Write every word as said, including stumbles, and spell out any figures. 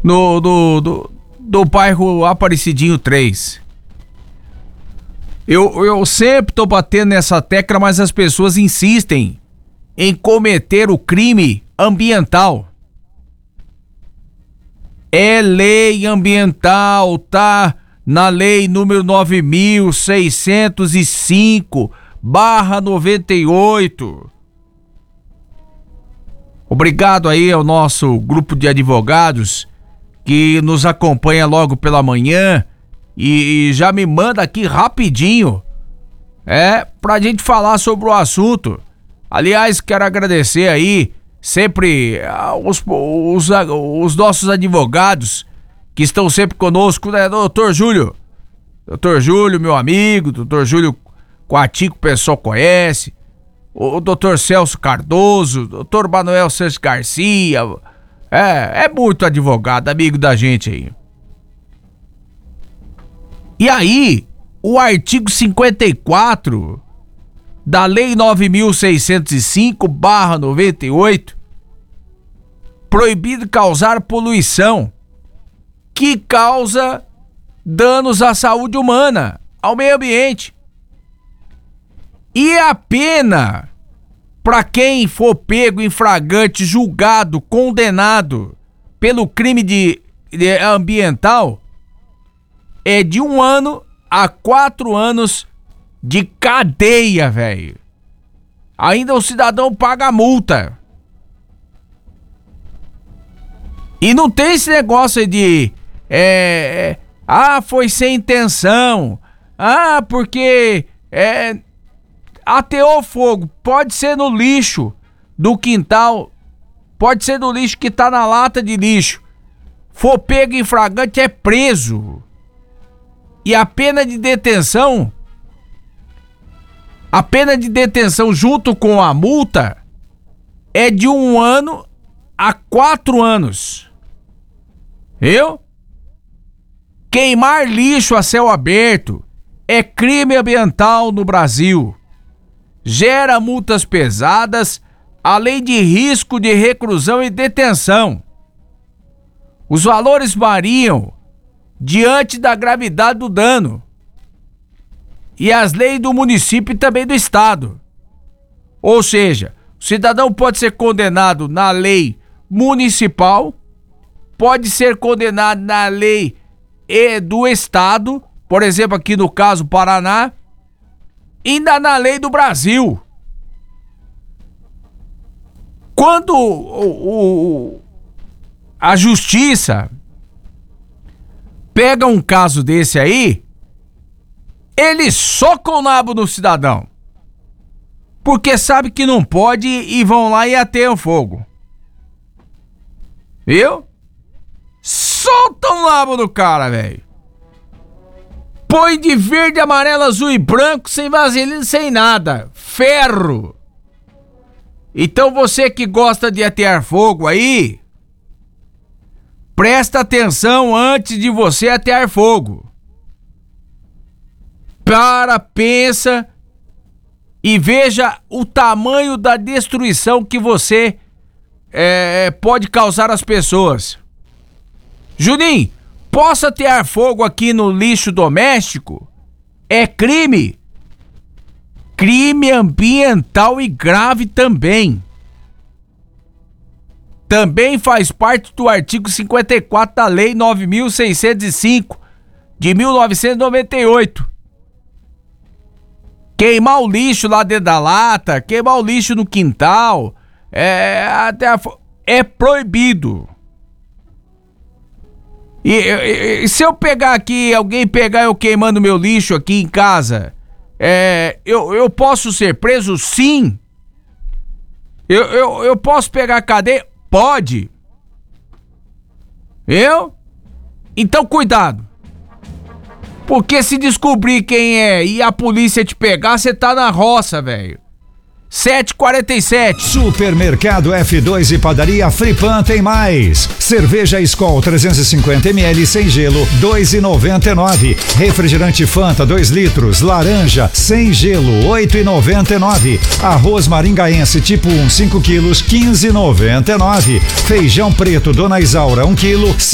no, do, do, do bairro Aparecidinho três. Eu, eu sempre tô batendo nessa tecla, mas as pessoas insistem em cometer o crime ambiental. É lei ambiental, tá? Na lei número nove mil seiscentos e cinco barra noventa e oito. Obrigado aí ao nosso grupo de advogados que nos acompanha logo pela manhã e, e já me manda aqui rapidinho, é, pra gente falar sobre o assunto. Aliás, quero agradecer aí sempre os, os, os nossos advogados que estão sempre conosco, né, doutor Júlio? doutor Júlio, meu amigo, doutor Júlio Quatico, o pessoal conhece. O doutor Celso Cardoso, doutor Manuel Santos Garcia, é, é muito advogado, amigo da gente aí. E aí, o artigo cinquenta e quatro da lei nove mil seiscentos e cinco barra noventa e oito, proibido causar poluição que causa danos à saúde humana, ao meio ambiente. E a pena para quem for pego em flagrante, julgado, condenado pelo crime de, de ambiental é de um ano a quatro anos de cadeia, velho. Ainda o cidadão paga a multa. E não tem esse negócio aí de é, é, ah, foi sem intenção. Ah, porque é, ateou fogo, pode ser no lixo do quintal, pode ser no lixo que tá na lata de lixo. For pego em flagrante é preso. E a pena de detenção, a pena de detenção junto com a multa é de um ano a quatro anos. Viu? Queimar lixo a céu aberto é crime ambiental no Brasil. Gera multas pesadas, além de risco de reclusão e detenção. Os valores variam diante da gravidade do dano e as leis do município e também do estado. Ou seja, o cidadão pode ser condenado na lei municipal, pode ser condenado na lei do estado, por exemplo, aqui no caso Paraná, ainda na lei do Brasil. Quando o, o, a justiça pega um caso desse aí, eles socam o nabo no cidadão, porque sabe que não pode e vão lá e ateiam fogo. Viu? Soltam o nabo do cara, velho. Põe de verde, amarelo, azul e branco, sem vaselina, sem nada. Ferro. Então você que gosta de atear fogo aí, presta atenção antes de você atear fogo. Para, pensa e veja o tamanho da destruição que você é, pode causar às pessoas. Juninho, posso atear fogo aqui no lixo doméstico? É crime. Crime ambiental e grave também. Também faz parte do artigo cinquenta e quatro da lei nove mil seiscentos e cinco de mil novecentos e noventa e oito. Queimar o lixo lá dentro da lata, queimar o lixo no quintal, é, até a, é proibido. E, e, e se eu pegar aqui, alguém pegar eu queimando meu lixo aqui em casa, é, eu, eu posso ser preso? Sim. Eu, eu, eu posso pegar cadeia? Pode. Eu? Então cuidado. Porque se descobrir quem é e a polícia te pegar, você tá na roça, velho. sete e quarenta e sete. Supermercado F dois e Padaria Fripan tem mais. Cerveja Skol trezentos e cinquenta mililitros sem gelo, dois e noventa e nove. Refrigerante Fanta dois litros, laranja sem gelo, oito e noventa e nove. Arroz maringaense tipo um, cinco quilos, quinze e noventa e nove. Feijão preto Dona Isaura um quilo,